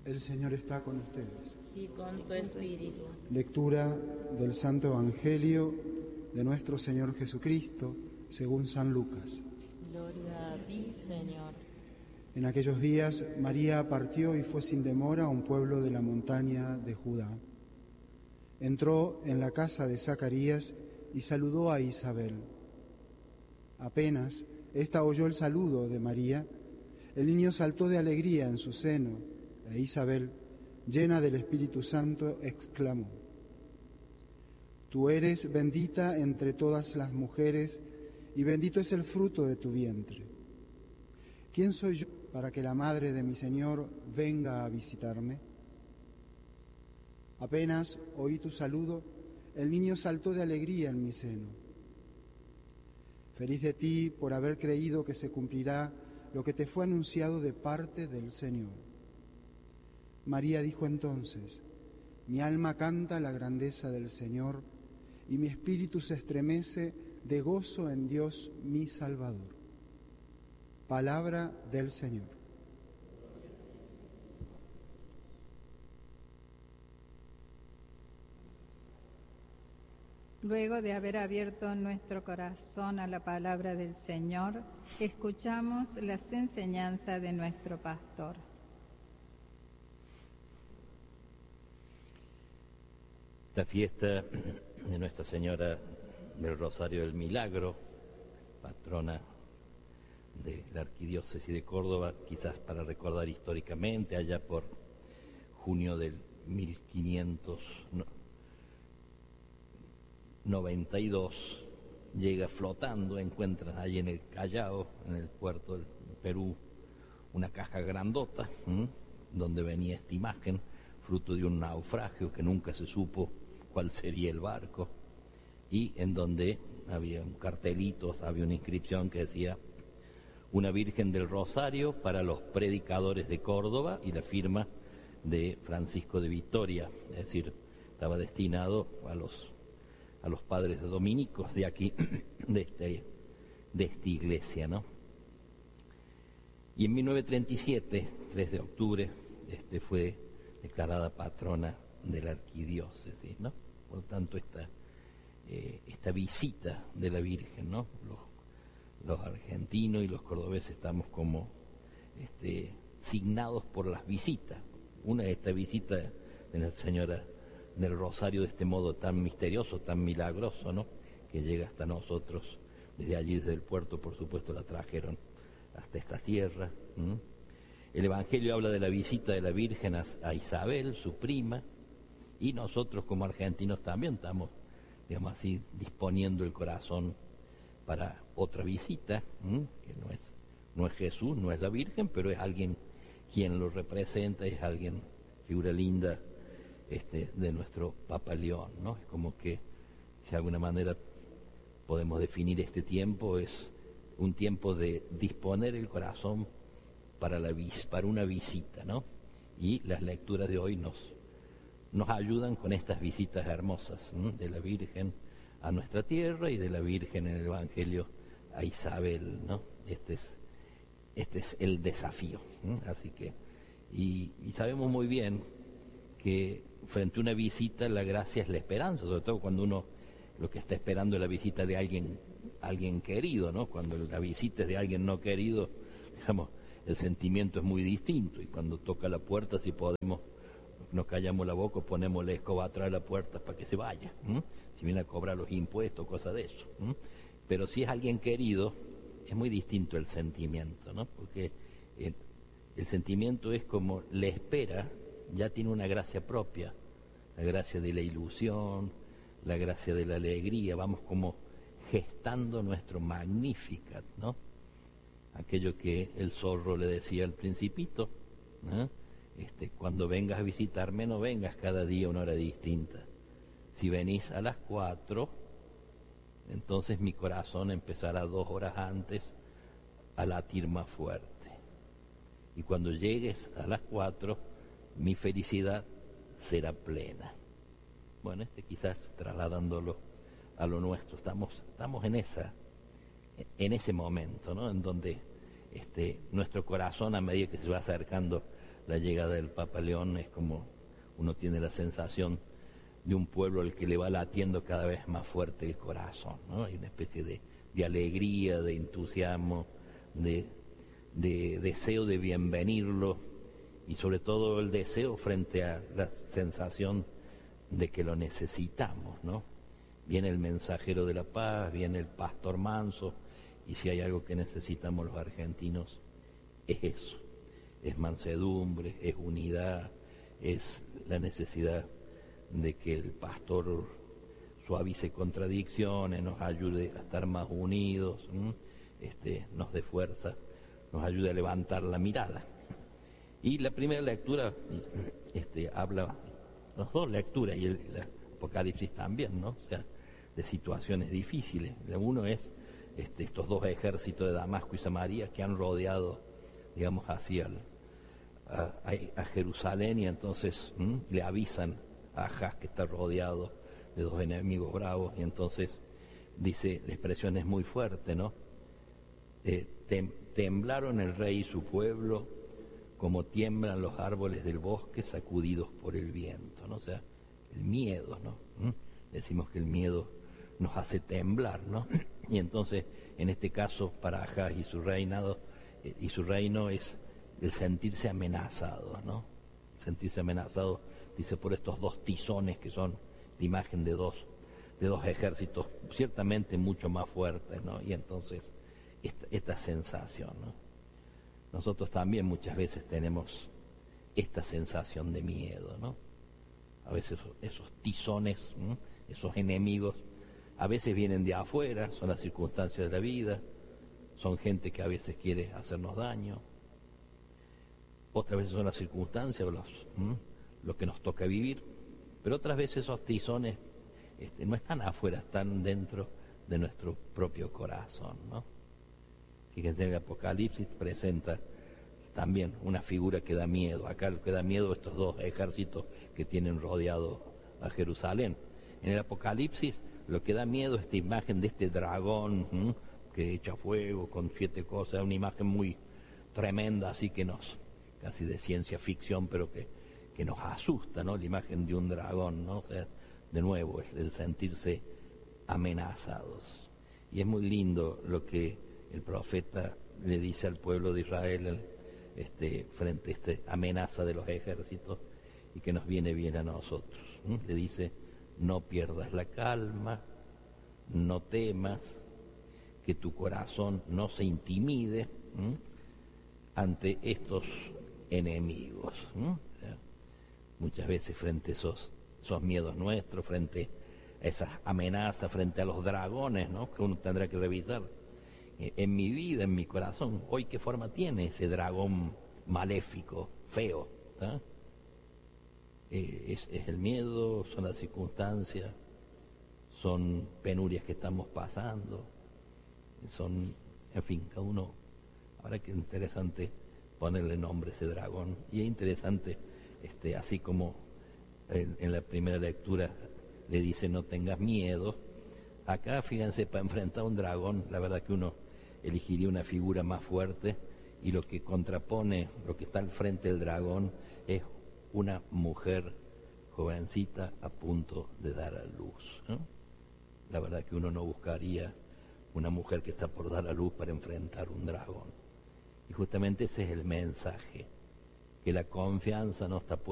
El Señor está con ustedes. Y con tu espíritu. Lectura del Santo Evangelio de nuestro Señor Jesucristo, según San Lucas. Gloria a ti, Señor. En aquellos días María partió y fue sin demora a un pueblo de la montaña de Judá. Entró en la casa de Zacarías y saludó a Isabel. Apenas ésta oyó el saludo de María, el niño saltó de alegría en su seno, e Isabel, llena del Espíritu Santo, exclamó: Tú eres bendita entre todas las mujeres, y bendito es el fruto de tu vientre. ¿Quién soy yo para que la madre de mi Señor venga a visitarme? Apenas oí tu saludo, el niño saltó de alegría en mi seno. Feliz de ti por haber creído que se cumplirá lo que te fue anunciado de parte del Señor. María dijo entonces: Mi alma canta la grandeza del Señor, y mi espíritu se estremece de gozo en Dios mi Salvador. Palabra del Señor. Luego de haber abierto nuestro corazón a la palabra del Señor, escuchamos las enseñanzas de nuestro pastor. La fiesta de Nuestra Señora del Rosario del Milagro, patrona de la Arquidiócesis de Córdoba, quizás para recordar históricamente, allá por junio del 1592, llega flotando, encuentran ahí en el Callao, en el puerto del Perú, una caja grandota, donde venía esta imagen, fruto de un naufragio que nunca se supo cuál sería el barco, y en donde había un cartelito, había una inscripción que decía: Una Virgen del Rosario para los predicadores de Córdoba, y la firma de Francisco de Vitoria, es decir, estaba destinado a los padres dominicos de aquí, de esta iglesia, ¿no? Y en 1937, 3 de octubre, fue declarada patrona de la arquidiócesis, ¿no? Por lo tanto, esta visita de la Virgen, ¿no? Los argentinos y los cordobeses estamos como signados por las visitas. Una de estas visitas de Nuestra Señora del Rosario, de este modo tan misterioso, tan milagroso, ¿no? Que llega hasta nosotros. Desde allí, desde el puerto, por supuesto, la trajeron hasta esta tierra. El Evangelio habla de la visita de la Virgen a Isabel, su prima, y nosotros como argentinos también estamos, digamos así, disponiendo el corazón para otra visita, que no es Jesús, no es la Virgen, pero es alguien quien lo representa, es alguien, figura linda, de nuestro Papa León, ¿no? Es como que, si de alguna manera podemos definir este tiempo, es un tiempo de disponer el corazón para una visita, ¿no? Y las lecturas de hoy nos ayudan con estas visitas hermosas, de la Virgen a nuestra tierra y de la Virgen en el Evangelio a Isabel, ¿no? Este es el desafío, así que, y sabemos muy bien que frente a una visita la gracia es la esperanza, sobre todo cuando uno lo que está esperando es la visita de alguien querido, ¿no? Cuando la visita es de alguien no querido, digamos, el sentimiento es muy distinto, y cuando toca la puerta, si podemos, nos callamos la boca, ponemos la escoba atrás de la puerta para que se vaya, si viene a cobrar los impuestos, cosas de eso. Pero si es alguien querido, es muy distinto el sentimiento, ¿no? Porque el sentimiento es como la espera, ya tiene una gracia propia, la gracia de la ilusión, la gracia de la alegría, vamos como gestando nuestro Magnificat, ¿no? Aquello que el zorro le decía al Principito, ¿no? Cuando vengas a visitarme, no vengas cada día a una hora distinta. Si venís a las 4, entonces mi corazón empezará 2 horas antes a latir más fuerte. Y cuando llegues a las 4, mi felicidad será plena. Bueno, quizás trasladándolo a lo nuestro, estamos en ese momento, ¿no? En donde nuestro corazón, a medida que se va acercando la llegada del Papa León es como uno tiene la sensación de un pueblo al que le va latiendo cada vez más fuerte el corazón, ¿no? Hay una especie de alegría, de entusiasmo, de deseo de bienvenirlo y sobre todo el deseo frente a la sensación de que lo necesitamos, ¿no? Viene el mensajero de la paz, viene el pastor manso, y si hay algo que necesitamos los argentinos es eso, es mansedumbre, es unidad, es la necesidad de que el pastor suavice contradicciones, nos ayude a estar más unidos, nos dé fuerza, nos ayude a levantar la mirada. Y la primera lectura habla, las dos lecturas y el Apocalipsis también, ¿no? O sea, de situaciones difíciles. Uno es estos dos ejércitos de Damasco y Samaria que han rodeado, digamos así, a Jerusalén, y entonces le avisan a Ahaz que está rodeado de dos enemigos bravos, y entonces dice, la expresión es muy fuerte, ¿no? Temblaron el rey y su pueblo como tiemblan los árboles del bosque sacudidos por el viento, ¿no? O sea, el miedo, ¿no? Decimos que el miedo nos hace temblar, ¿no? Y entonces, en este caso, para Ahaz y su reinado y su reino es el sentirse amenazado, ¿no? Sentirse amenazado, dice, por estos dos tizones que son la imagen de dos ejércitos ciertamente mucho más fuertes, ¿no? Y entonces esta sensación, ¿no? Nosotros también muchas veces tenemos esta sensación de miedo, ¿no? A veces esos tizones, esos enemigos, a veces vienen de afuera, son las circunstancias de la vida, son gente que a veces quiere hacernos daño, otras veces son las circunstancias o lo que nos toca vivir, pero otras veces esos tizones no están afuera, están dentro de nuestro propio corazón, ¿no? Fíjense, en el Apocalipsis presenta también una figura que da miedo. Acá lo que da miedo estos dos ejércitos que tienen rodeado a Jerusalén. En el Apocalipsis lo que da miedo es esta imagen de este dragón que echa fuego con 7 cosas, una imagen muy tremenda, así que casi de ciencia ficción, pero que nos asusta, ¿no? La imagen de un dragón, ¿no? O sea, de nuevo, es el sentirse amenazados. Y es muy lindo lo que el profeta le dice al pueblo de Israel frente a esta amenaza de los ejércitos, y que nos viene bien a nosotros. Le dice, no pierdas la calma, no temas, que tu corazón no se intimide ante estos enemigos. O sea, muchas veces frente a esos miedos nuestros, frente a esas amenazas, frente a los dragones, ¿no? Que uno tendrá que revisar en mi vida, en mi corazón, hoy qué forma tiene ese dragón maléfico, feo, ¿tá? Es el miedo, son las circunstancias, son penurias que estamos pasando, son, en fin, cada uno, ahora que es interesante ponerle nombre a ese dragón, y es interesante, así como en la primera lectura le dice no tengas miedo, acá fíjense, para enfrentar a un dragón, la verdad que uno elegiría una figura más fuerte, y lo que contrapone, lo que está al frente del dragón es una mujer jovencita a punto de dar a luz, ¿no? La verdad que uno no buscaría una mujer que está por dar a luz para enfrentar un dragón. Y justamente ese es el mensaje, que la confianza no está puesta